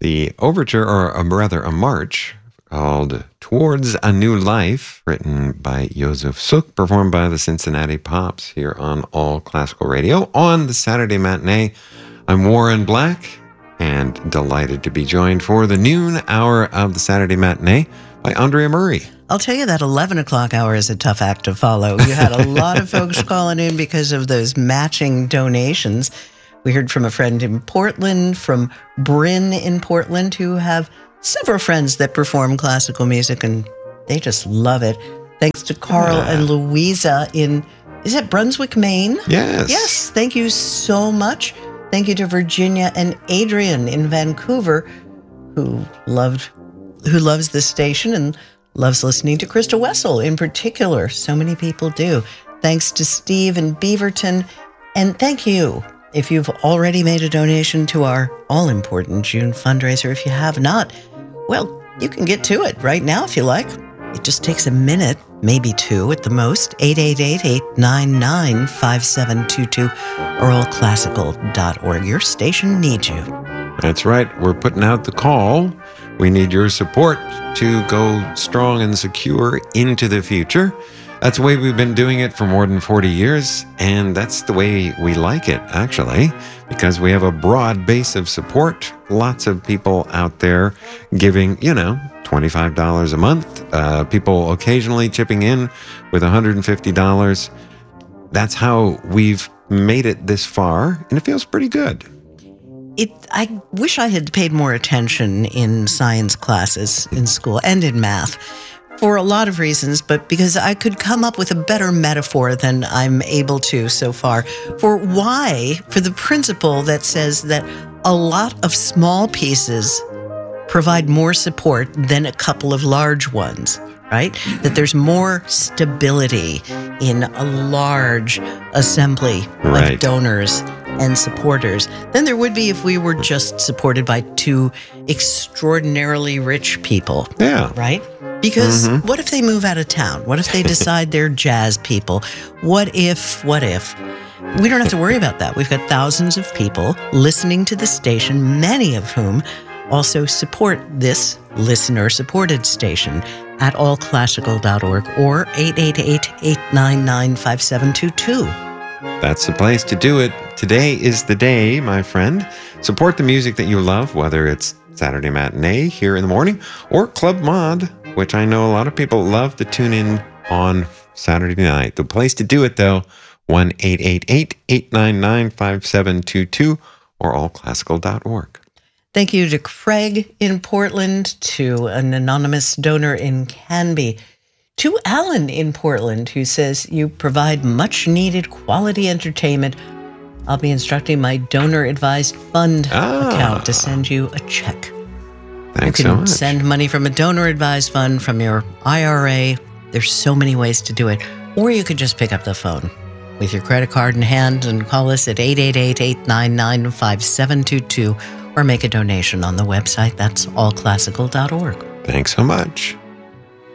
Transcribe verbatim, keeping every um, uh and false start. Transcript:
the overture, or a, rather a march, called Towards a New Life, written by Josef Suk, performed by the Cincinnati Pops here on All Classical Radio. On the Saturday matinee, I'm Warren Black, and delighted to be joined for the noon hour of the Saturday matinee by Andrea Murray. I'll tell you that eleven o'clock hour is a tough act to follow. You had a lot of folks calling in because of those matching donations. We heard from a friend in Portland, from Bryn in Portland, who have several friends that perform classical music, and they just love it. Thanks to Carl yeah. and Louisa in, is it Brunswick, Maine? Yes. Yes, thank you so much. Thank you to Virginia and Adrian in Vancouver, who loved, who loves this station and loves listening to Krista Wessel in particular. So many people do. Thanks to Steve in Beaverton. And thank you if you've already made a donation to our all-important June fundraiser. If you have not, well, you can get to it right now if you like. It just takes a minute, maybe two at the most. eight eight eight, eight nine nine, five seven two two or all classical dot org. Your station needs you. That's right. We're putting out the call. We need your support to go strong and secure into the future. That's the way we've been doing it for more than forty years, and that's the way we like it, actually, because we have a broad base of support. Lots of people out there giving, you know, twenty-five dollars a month. Uh, people occasionally chipping in with one hundred fifty dollars. That's how we've made it this far, and it feels pretty good. It. I wish I had paid more attention in science classes in school and in math for a lot of reasons, but because I could come up with a better metaphor than I'm able to so far for why, for the principle that says that a lot of small pieces provide more support than a couple of large ones, right? That there's more stability in a large assembly right. of donors and supporters than there would be if we were just supported by two extraordinarily rich people. Yeah. Right? Because mm-hmm. what if they move out of town? What if they decide they're jazz people? What if, what if? We don't have to worry about that. We've got thousands of people listening to the station, many of whom also support this listener-supported station at all classical dot org or eight eight eight, eight nine nine, five seven two two. That's the place to do it. Today is the day, my friend. Support the music that you love, whether it's Saturday Matinee here in the morning or Club Mod, which I know a lot of people love to tune in on Saturday night. The place to do it, though, one eight eight eight, eight nine nine, five seven two two or all classical dot org. Thank you to Craig in Portland, to an anonymous donor in Canby, to Alan in Portland, who says you provide much-needed quality entertainment. I'll be instructing my donor-advised fund ah. account to send you a check. Thanks you can so much. Send money from a donor-advised fund, from your I R A. There's so many ways to do it. Or you could just pick up the phone with your credit card in hand and call us at eight eight eight, eight nine nine, five seven two two or make a donation on the website. That's all classical dot org. Thanks so much.